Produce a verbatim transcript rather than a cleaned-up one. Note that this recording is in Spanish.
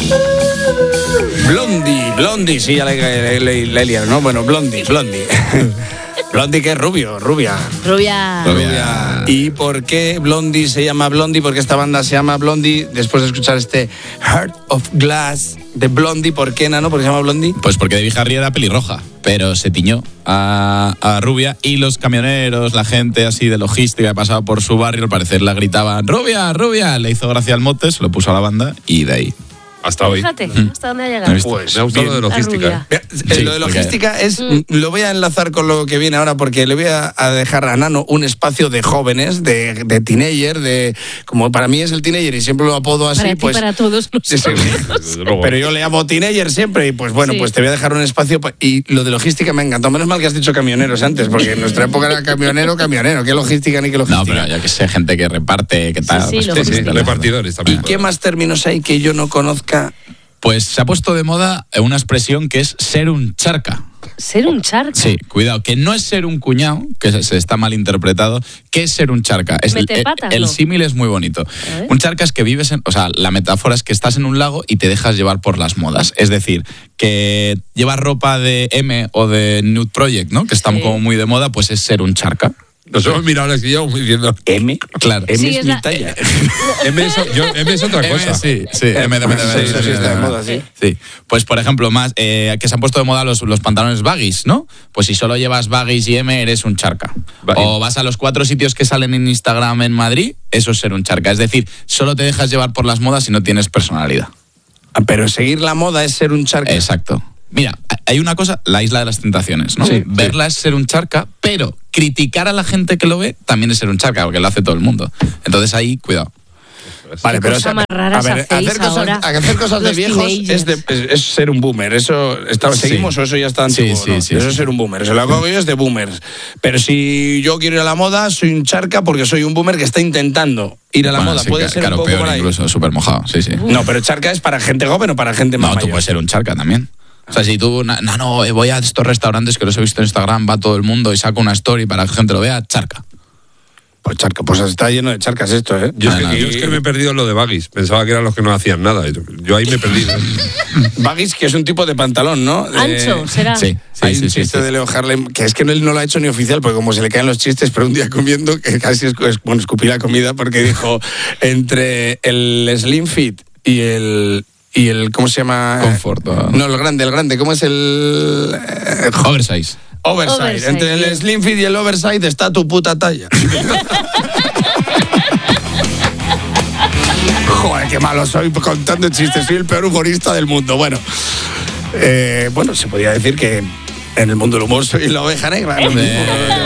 Blondie, Blondie, sí, ya la he liado, ¿no? Bueno, Blondie, Blondie. Blondie, que es rubio, rubia. Rubia. Rubia. ¿Y por qué Blondie se llama Blondie? Porque esta banda se llama Blondie después de escuchar este Heart of Glass de Blondie. ¿Por qué, Nano? ¿Por qué se llama Blondie? Pues porque Debbie Harry era pelirroja, pero se tiñó a, a rubia, y los camioneros, la gente así de logística que pasaba por su barrio, al parecer la gritaban rubia, rubia. Le hizo gracia al mote, se lo puso a la banda y de ahí. Hasta hoy. Fíjate, hasta dónde ha llegado. Pues, me ha gustado lo de logística. ¿eh? Sí, lo de logística porque... es, mm. lo voy a enlazar con lo que viene ahora, porque le voy a, a dejar a Nano un espacio de jóvenes, de, de teenager, de como para mí es el teenager y siempre lo apodo así. Para ti, pues, para todos los sí, sí, pero yo le llamo teenager siempre y pues bueno, sí. pues te voy a dejar un espacio. Y lo de logística me encantó. Menos mal que has dicho camioneros antes, porque en nuestra época era camionero, camionero. ¿Qué logística ni qué logística? No, pero ya que sé, gente que reparte, que tal. Sí, sí, pues, Sí, sí, repartidores también. ¿Y qué más términos hay que yo no conozca? Pues se ha puesto de moda una expresión que es ser un charca. Ser un charca. Sí, cuidado, que no es ser un cuñado, que se, se está mal interpretado. ¿Qué es ser un charca? Es el, Metepatas, el ¿no? símil es muy bonito. Un charca es que vives en, o sea, la metáfora es que estás en un lago y te dejas llevar por las modas. Es decir, que llevas ropa de M o de Nude Project, ¿no? Que están Sí. como muy de moda, pues es ser un charca. Nos hemos mirado la silla diciendo M. Claro. M Sí, es es mi la- talla. M es, yo, M es otra cosa. M, sí, sí, M de M de Sí, M. eso sí está de moda, sí. Sí, pues por ejemplo, más eh, que se han puesto de moda los, los pantalones baggies, ¿no? Pues si solo llevas baggies y M, eres un charca. Vale. O vas a los cuatro sitios que salen en Instagram en Madrid, eso es ser un charca. Es decir, solo te dejas llevar por las modas y no tienes personalidad. Ah, pero seguir la moda es ser un charca. Exacto. Mira, hay una cosa, la isla de las tentaciones, ¿no? Sí, Verla es ser un charca, pero criticar a la gente que lo ve también es ser un charca, porque lo hace todo el mundo. Entonces ahí, cuidado. Vale, ¿Qué pero cosa o sea, más raras a ver, hacéis hacer cosas, ahora, hacer cosas de los viejos teenagers? es, de, es, es ser un boomer. Eso está, Sí. seguimos o eso ya está antiguo. Sí, sí, ¿no? sí, eso sí. es ser un boomer. Eso lo que hago yo es de boomers. Pero si yo quiero ir a la moda, soy un charca porque soy un boomer que está intentando ir a la Bueno, moda. sí, Puede ca- ser claro, un poco peor por ahí. incluso, súper mojado, sí, sí. No, pero charca es para gente joven o para gente más No, tú mayor. puedes ser un charca también. O sea, si tú, no, no, eh, voy a estos restaurantes que los he visto en Instagram, va todo el mundo y saco una story para que la gente lo vea, charca. Pues charca, pues está lleno de charcas esto, ¿eh? Yo, es Ah, que, no, yo no. es que me he perdido en lo de baggies. Pensaba que eran los que no hacían nada. Yo ahí me he perdido. Baggies, que es un tipo de pantalón, ¿no? De- Ancho, será. Sí, sí, Hay sí, un sí, chiste sí. de Leo Harlem, que es que él no lo ha hecho ni oficial, porque como se le caen los chistes, pero un día comiendo, que casi es, es- bueno, escupí la comida, porque dijo, entre el Slim Fit y el... Y el, ¿cómo se llama? Confort, o- No, el grande, el grande. ¿Cómo es el...? eh, Oversize. oversize. Oversize, Entre el bien. Slim Fit y el oversize está tu puta talla. Joder, qué malo soy contando chistes. Soy el peor humorista del mundo. Bueno, eh, bueno, se podría decir que en el mundo del humor soy la oveja negra. ¿no? Eh,